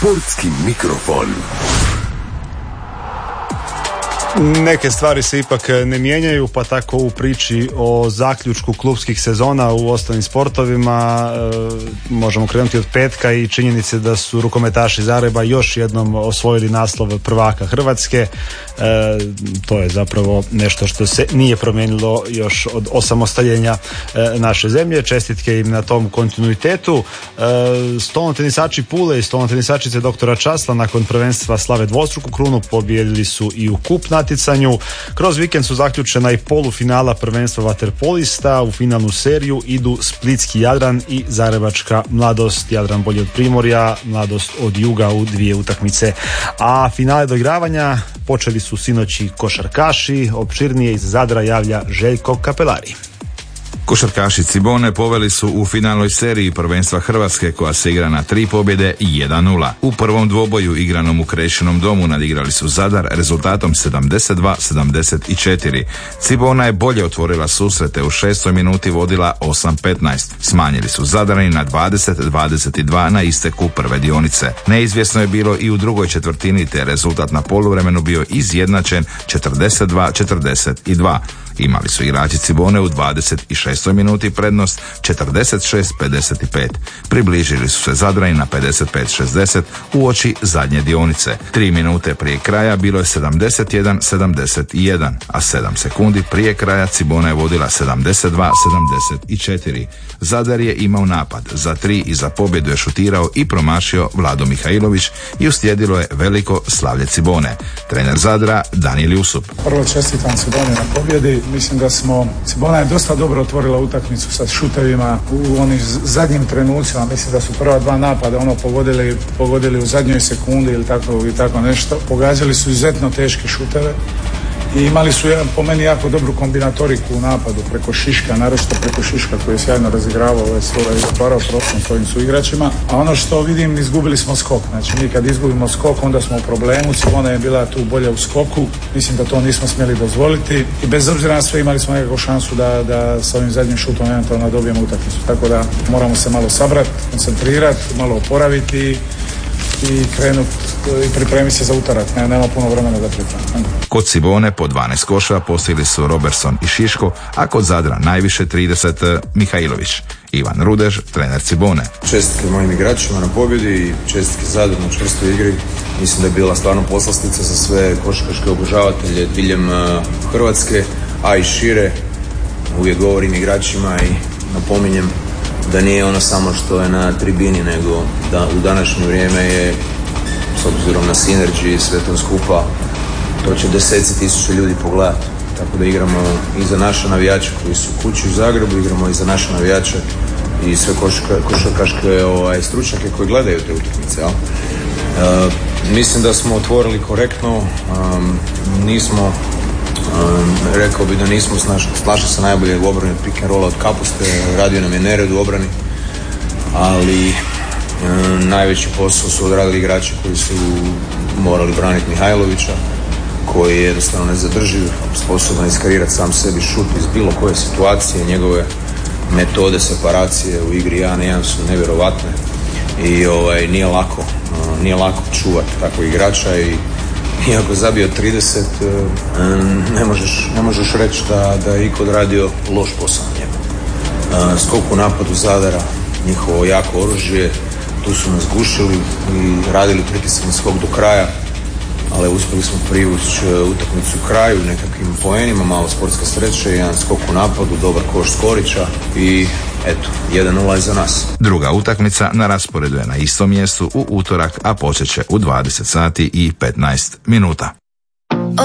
Sportski mikrofon. Neke stvari se ipak ne mijenjaju, pa tako u priči o zaključku klupskih sezona u ostalim sportovima možemo krenuti od petka i činjenice da su rukometaši Zagreba još jednom osvojili naslov prvaka Hrvatske. To je zapravo nešto što se nije promijenilo još od osamostaljenja naše zemlje. Čestitke im na tom kontinuitetu. Stolnotenisači Pule i stolnotenisačice doktora Časla nakon prvenstva slave dvostruku krunu, pobijedili su i u kup natjecanju. Kroz vikend su zaključena i polufinala prvenstva vaterpolista. U finalnu seriju idu splitski Jadran i zagrebačka Mladost. Jadran bolji od Primorja, Mladost od Juga u dvije utakmice. A finale doigravanja počeli su sinoći košarkaši. Opširnije iz Zadra javlja Željko Kapelari. Košarkaši Cibone poveli su u finalnoj seriji prvenstva Hrvatske koja se igra na 3 pobjede i 1-0. U prvom dvoboju igranom u Krešinom domu nadigrali su Zadar rezultatom 72-74. Cibona je bolje otvorila susrete, u 6. minuti vodila 8-15. Smanjili su Zadrani na 20-22 na isteku prve dionice. Neizvjesno je bilo i u drugoj četvrtini, te rezultat na poluvremenu bio izjednačen 42-42. Imali su igrači Cibone u 26. minuti prednost 46-55. Približili su se Zadrani na 55-60 uoči zadnje dionice. 3 minute prije kraja bilo je 71-71, a 7 sekundi prije kraja Cibona je vodila 72-74. Zadar je imao napad za 3 i za pobjedu je šutirao i promašio Vlado Mihajlović i uslijedilo je veliko slavlje Cibone. Trener Zadra Danijel Jusup. Prvo čestitam Ciboni na pobjedi. Mislim da Cibona je dosta dobro otvorila utakmicu sa šutevima u onim zadnjim trenucima. Mislim da su prva 2 napada pogodili u zadnjoj sekundi ili tako nešto. Pogađali su izuzetno teške šuteve i imali su po meni jako dobru kombinatoriku u napadu preko Šiška, naročito preko Šiška koji je sjajno razigravao otvarao prostor svojim suigračima. A ono što vidim, izgubili smo skok. Znači mi kad izgubimo skok onda smo u problemu. Cibona je bila tu bolje u skoku. Mislim da to nismo smjeli dozvoliti i bez obzira na sve imali smo nekakvu šansu da sa ovim zadnjim šutom eventualno dobijemo utakmicu. Tako da moramo se malo sabrati, koncentrirati, malo oporaviti i krenuti i pripremiti se za utorak. Nema puno vremena da pripremimo. Kod Cibone po 12 koša postigli su Robertson i Šiško, a kod Zadra najviše 30 Mihajlović. Ivan Rudež, trener Cibone. Čestitke mojim igračima na pobjedi i čestitke Zadru na čvrstoj igri. Mislim da je bila stvarno poslastica za sve košarkaške obožavatelje diljem Hrvatske, a i šire. Uvijek govorim igračima i napominjem da nije ono samo što je na tribini, nego da u današnje vrijeme je, s obzirom na sinergiji i sve to skupa, to će deseci tisuća ljudi pogledati. Tako da igramo i za naše navijače koji su kući u Zagrebu, igramo i za naše navijače i sve košarkaške stručnjake koji gledaju te utakmice. Mislim da smo otvorili korektno, nismo, rekao bi da nismo snašli se najbolje u obrani od pick and rolla od Kapuste, radio nam je nered u obrani, ali najveći posao su odradili igrači koji su morali braniti Mihajlovića, koji je jednostavno nezadrživ, sposoban iskarirati sam sebi šut iz bilo koje situacije. Njegove metode separacije u igri 1 na 1 su nevjerovatne i nije lako čuvati takvog igrača i iako zabio 30 ne možeš reći da je iko odradio loš posao na njemu. Skok u napadu Zadara, njihovo jako oružje, tu su nas gušili i radili pritisak na skok do kraja, ali uspjeli smo privući utakmicu u kraju nekakvim poenima, malo sportska sreća, jedan skok u napadu, dobar koš Skorića i eto, 1-0 je za nas. Druga utakmica na rasporedu je na istom mjestu u utorak, a počet će u 20 sati i 15 minuta.